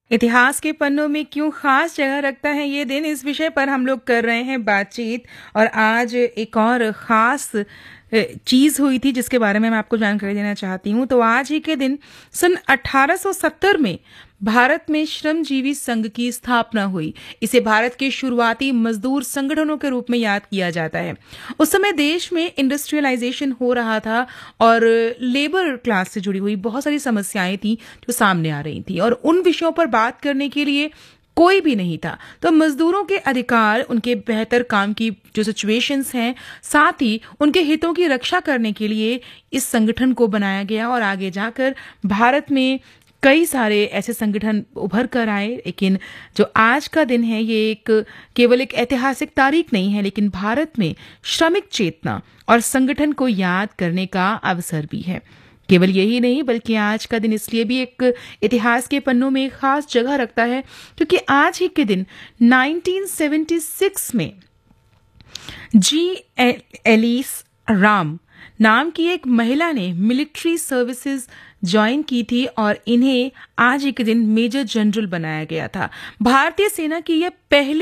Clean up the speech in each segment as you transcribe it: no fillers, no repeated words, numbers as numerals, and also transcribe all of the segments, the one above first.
इतिहास के पन्नों में क्यों खास जगह रखता है ये दिन, इस विषय पर हम लोग कर रहे हैं बातचीत। और आज एक और खास चीज हुई थी जिसके बारे में मैं आपको जानकारी देना चाहती हूँ। तो आज ही के दिन सन 1870 में भारत में श्रमजीवी संघ की स्थापना हुई। इसे भारत के शुरुआती मजदूर संगठनों के रूप में याद किया जाता है। उस समय देश में इंडस्ट्रियलाइजेशन हो रहा था और लेबर क्लास से जुड़ी हुई बहुत सारी समस्याएं थी जो सामने आ रही थी, और उन विषयों पर बात करने के लिए कोई भी नहीं था। तो मजदूरों के अधिकार, उनके बेहतर काम की जो सिचुएशंस हैं, साथ ही उनके हितों की रक्षा करने के लिए इस संगठन को बनाया गया और आगे जाकर भारत में कई सारे ऐसे संगठन उभर कर आए। लेकिन जो आज का दिन है ये केवल एक ऐतिहासिक तारीख नहीं है, लेकिन भारत में श्रमिक चेतना और संगठन को याद करने का अवसर भी है। केवल यही नहीं, बल्कि आज का दिन इसलिए भी एक इतिहास के पन्नों में एक खास जगह रखता है क्योंकि आज ही के दिन 1976 में जी एलिस राम नाम की एक महिला ने मिलिट्री सर्विसेज ज्वाइन की थी और इन्हें आज ही के दिन मेजर जनरल बनाया गया था। भारतीय सेना की यह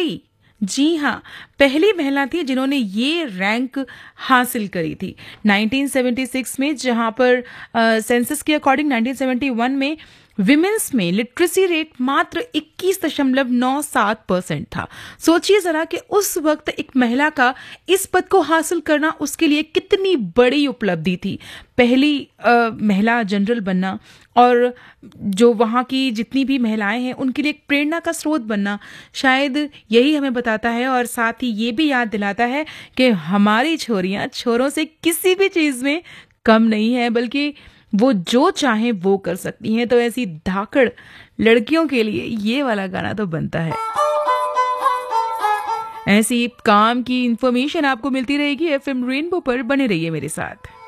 पहली महिला थी जिन्होंने ये रैंक हासिल करी थी। 1976 में, जहां पर सेंसस के अकॉर्डिंग 1971 में विमेंस में लिटरेसी रेट मात्र 21.97% था। सोचिए जरा कि उस वक्त एक महिला का इस पद को हासिल करना उसके लिए कितनी बड़ी उपलब्धि थी। पहली महिला जनरल बनना और जो वहाँ की जितनी भी महिलाएं हैं उनके लिए एक प्रेरणा का स्रोत बनना, शायद यही हमें बताता है और साथ ही ये भी याद दिलाता है कि हमारी छोरियां छोरों से किसी भी चीज में कम नहीं है, बल्कि वो जो चाहे वो कर सकती हैं। तो ऐसी धाकड़ लड़कियों के लिए ये वाला गाना तो बनता है। ऐसी काम की इंफॉर्मेशन आपको मिलती रहेगी एफएम रेनबो पर, बने रहिए मेरे साथ।